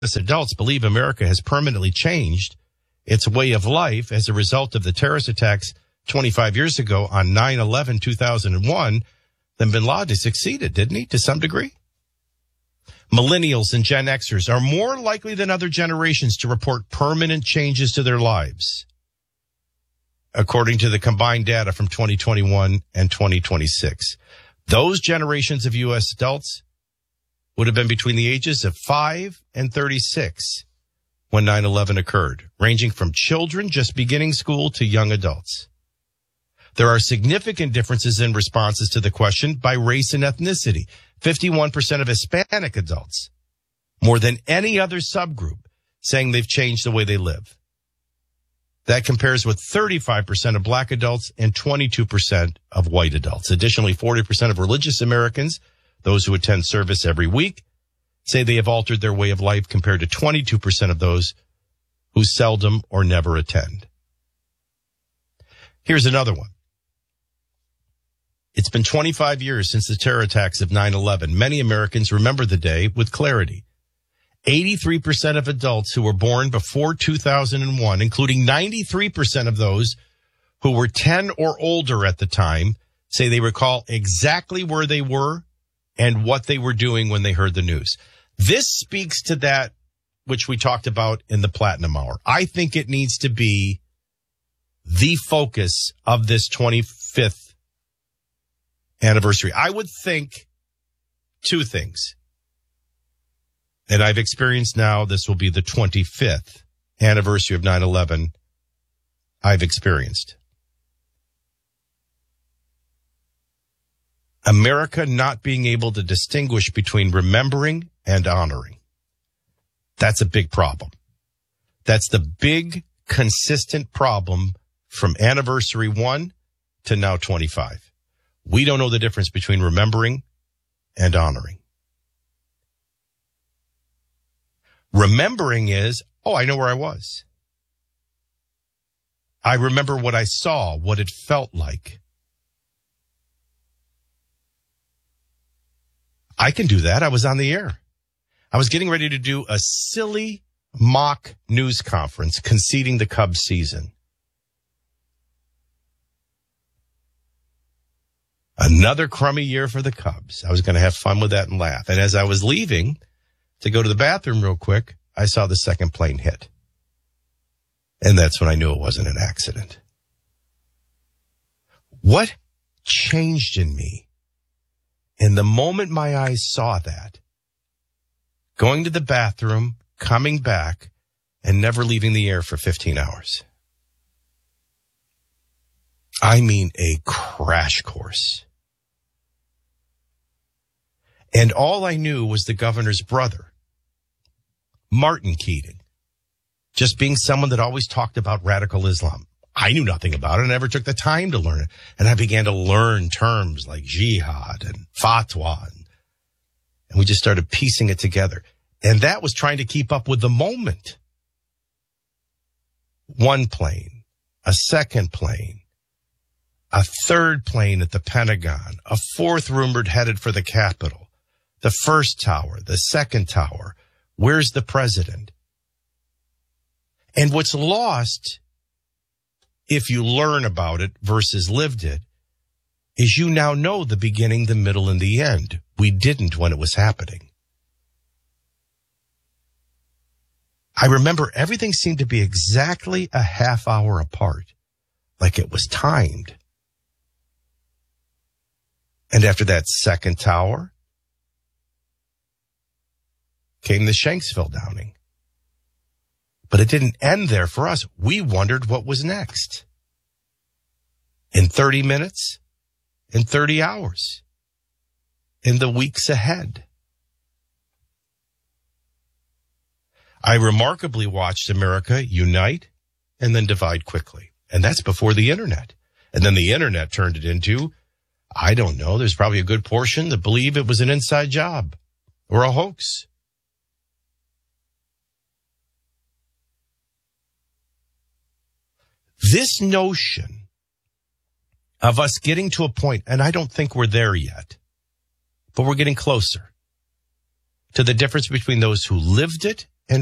adults believe America has permanently changed its way of life as a result of the terrorist attacks 25 years ago on 9/11/2001, then bin Laden succeeded, didn't he, to some degree? Millennials and Gen Xers are more likely than other generations to report permanent changes to their lives, according to the combined data from 2021 and 2026. Those generations of U.S. adults would have been between the ages of 5 and 36 when 9/11 occurred, ranging from children just beginning school to young adults. There are significant differences in responses to the question by race and ethnicity. 51% of Hispanic adults, more than any other subgroup, saying they've changed the way they live. That compares with 35% of black adults and 22% of white adults. Additionally, 40% of religious Americans, those who attend service every week, say they have altered their way of life compared to 22% of those who seldom or never attend. Here's another one. It's been 25 years since the terror attacks of 9/11. Many Americans remember the day with clarity. 83% of adults who were born before 2001, including 93% of those who were 10 or older at the time, say they recall exactly where they were and what they were doing when they heard the news. This speaks to that which we talked about in the Platinum Hour. I think it needs to be the focus of this 25th anniversary. I would think two things. And I've experienced now, this will be the 25th anniversary of 9/11 I've experienced. America not being able to distinguish between remembering and honoring. That's a big problem. That's the big, consistent problem from anniversary 1 to now 25. We don't know the difference between remembering and honoring. Remembering is, I know where I was. I remember what I saw, what it felt like. I can do that. I was on the air. I was getting ready to do a silly mock news conference conceding the Cubs season. Another crummy year for the Cubs. I was going to have fun with that and laugh. And as I was leaving to go to the bathroom real quick, I saw the second plane hit. And that's when I knew it wasn't an accident. What changed in me in the moment my eyes saw that? Going to the bathroom, coming back, and never leaving the air for 15 hours. I mean a crash course. And all I knew was the governor's brother, Martin Keating, just being someone that always talked about radical Islam. I knew nothing about it. I never took the time to learn it. And I began to learn terms like jihad and fatwa. And we just started piecing it together. And that was trying to keep up with the moment. One plane, a second plane, a third plane at the Pentagon, a fourth rumored headed for the Capitol, the first tower, the second tower. Where's the president? And what's lost, if you learn about it versus lived it, is you now know the beginning, the middle, and the end. We didn't when it was happening. I remember everything seemed to be exactly a half hour apart, like it was timed. And after that second tower came the Shanksville downing. But it didn't end there for us. We wondered what was next. In 30 minutes, in 30 hours, in the weeks ahead. I remarkably watched America unite and then divide quickly. And that's before the internet. And then the internet turned it into, I don't know, there's probably a good portion that believe it was an inside job or a hoax. This notion of us getting to a point, and I don't think we're there yet, but we're getting closer to the difference between those who lived it